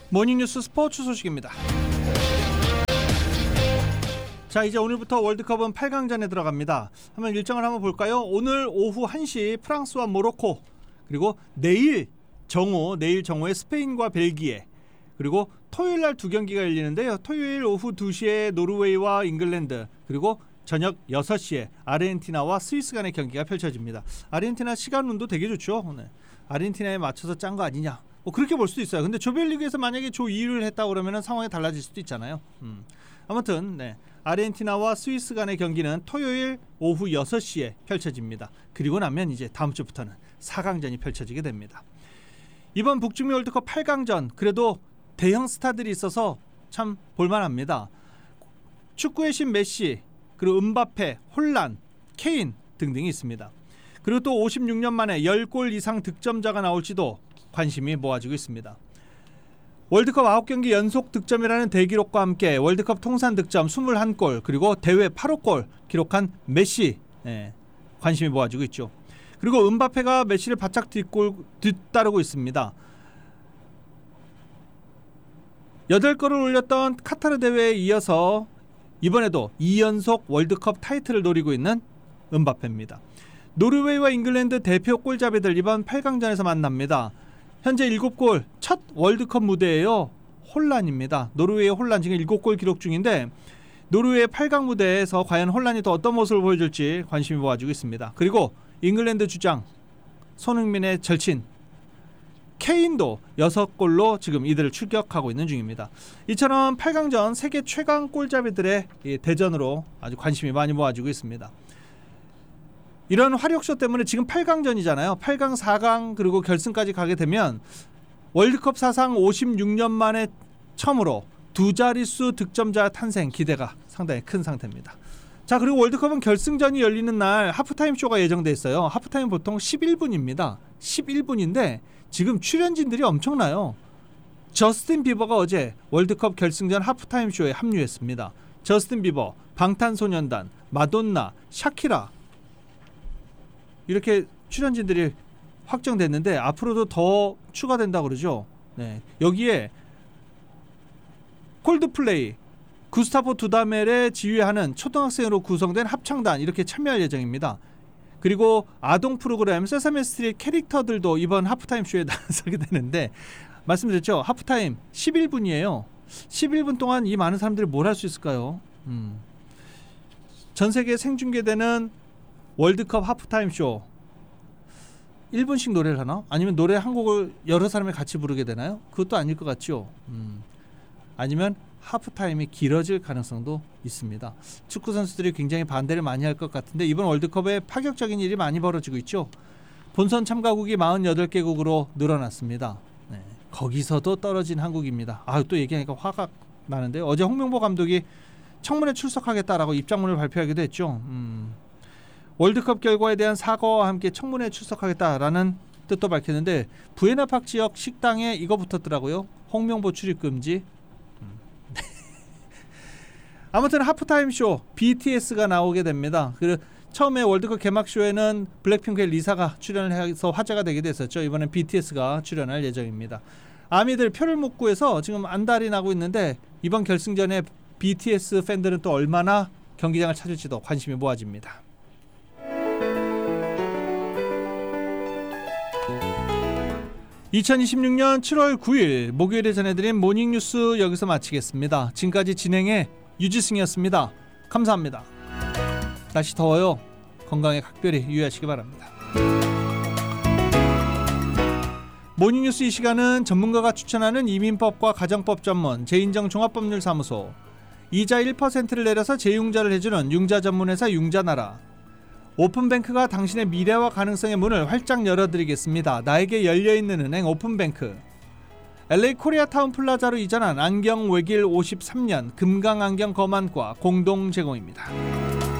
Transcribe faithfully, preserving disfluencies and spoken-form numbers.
모닝뉴스 스포츠 소식입니다. 자, 이제 오늘부터 월드컵은 팔 강전에 들어갑니다. 한번 일정을 한번 볼까요? 오늘 오후 한 시 프랑스와 모로코, 그리고 내일 정오, 내일 정오에 스페인과 벨기에, 그리고 토요일 날 두 경기가 열리는데요. 토요일 오후 두 시에 노르웨이와 잉글랜드, 그리고 저녁 여섯 시에 아르헨티나와 스위스 간의 경기가 펼쳐집니다. 아르헨티나 시간운도 되게 좋죠. 네. 아르헨티나에 맞춰서 짠 거 아니냐, 뭐 그렇게 볼 수도 있어요. 근데 조별리그에서 만약에 조 이 위를 했다 그러면 상황이 달라질 수도 있잖아요. 음. 아무튼 네. 아르헨티나와 스위스 간의 경기는 토요일 오후 여섯 시에 펼쳐집니다. 그리고 나면 이제 다음 주부터는 사 강전이 펼쳐지게 됩니다. 이번 북중미 월드컵 팔 강전, 그래도 대형 스타들이 있어서 참 볼만합니다. 축구의 신 메시, 그리고 음바페, 홀란, 케인 등등이 있습니다. 그리고 또 오십육 년 만에 십 골 이상 득점자가 나올지도 관심이 모아지고 있습니다. 월드컵 아홉 경기 연속 득점이라는 대기록과 함께 월드컵 통산 득점 이십일 골, 그리고 대회 팔 호 골 기록한 메시, 예, 관심이 모아지고 있죠. 그리고 음바페가 메시를 바짝 뒤골, 뒤따르고 있습니다. 여덟 골을 올렸던 카타르 대회에 이어서 이번에도 이 연속 월드컵 타이틀을 노리고 있는 음바페입니다. 노르웨이와 잉글랜드 대표 골잡이들 이번 팔 강전에서 만납니다. 현재 일곱 골, 첫 월드컵 무대예요. 홀란입니다. 노르웨이의 홀란 지금 일곱 골 기록 중인데, 노르웨이의 팔 강 무대에서 과연 홀란이 또 어떤 모습을 보여줄지 관심이 모아지고 있습니다. 그리고 잉글랜드 주장 손흥민의 절친 케인도 여섯 골로 지금 이들을 출격하고 있는 중입니다. 이처럼 팔 강전 세계 최강 골잡이들의 대전으로 아주 관심이 많이 모아지고 있습니다. 이런 화력쇼 때문에 지금 팔 강전이잖아요. 팔 강, 사 강 그리고 결승까지 가게 되면 월드컵 사상 오십육 년 만에 처음으로 두 자릿수 득점자 탄생, 기대가 상당히 큰 상태입니다. 자, 그리고 월드컵은 결승전이 열리는 날 하프타임 쇼가 예정돼 있어요. 하프타임 보통 십일 분입니다. 십일 분인데 지금 출연진들이 엄청나요. 저스틴 비버가 어제 월드컵 결승전 하프타임 쇼에 합류했습니다. 저스틴 비버, 방탄소년단, 마돈나, 샤키라, 이렇게 출연진들이 확정됐는데 앞으로도 더 추가된다고 그러죠. 네. 여기에 콜드플레이, 구스타보 두다멜의 지휘하는 초등학생으로 구성된 합창단, 이렇게 참여할 예정입니다. 그리고 아동 프로그램 세사미 스트릿 캐릭터들도 이번 하프타임 쇼에 나서게 되는데, 말씀드렸죠. 하프타임 십일 분이에요. 십일 분 동안 이 많은 사람들이 뭘 할 수 있을까요? 음. 전 세계에 생중계되는 월드컵 하프타임 쇼 일 분씩 노래를 하나? 아니면 노래 한 곡을 여러 사람이 같이 부르게 되나요? 그것도 아닐 것 같죠. 음. 아니면 하프타임이 길어질 가능성도 있습니다. 축구 선수들이 굉장히 반대를 많이 할 것 같은데 이번 월드컵에 파격적인 일이 많이 벌어지고 있죠. 본선 참가국이 사십팔 개국으로 늘어났습니다. 네. 거기서도 떨어진 한국입니다. 아, 또 얘기하니까 화가 나는데요. 어제 홍명보 감독이 청문회 출석하겠다라고 입장문을 발표하기도 했죠. 음. 월드컵 결과에 대한 사과와 함께 청문회에 출석하겠다라는 뜻도 밝혔는데 부에나팍 지역 식당에 이거 붙었더라고요. 홍명보 출입 금지. 음. 아무튼 하프타임 쇼 비티에스가 나오게 됩니다. 그리고 처음에 월드컵 개막 쇼에는 블랙핑크의 리사가 출연을 해서 화제가 되기도 했었죠. 이번엔 비티에스가 출연할 예정입니다. 아미들 표를 못 구해서 지금 안달이 나고 있는데 이번 결승전에 비티에스 팬들은 또 얼마나 경기장을 찾을지도 관심이 모아집니다. 이천이십육 년 칠월 구일 목요일에 전해드린 모닝뉴스 여기서 마치겠습니다. 지금까지 진행의 유지승이었습니다. 감사합니다. 날씨 더워요. 건강에 각별히 유의하시기 바랍니다. 모닝뉴스 이 시간은 전문가가 추천하는 이민법과 가정법 전문 제인정 종합법률사무소, 이자 일 퍼센트를 내려서 재융자를 해주는 융자 전문회사 융자나라, 오픈뱅크가 당신의 미래와 가능성의 문을 활짝 열어드리겠습니다. 나에게 열려있는 은행 오픈뱅크, 엘에이 코리아타운 플라자로 이전한 안경 외길 오십삼 년 금강안경 거만과 공동 제공입니다.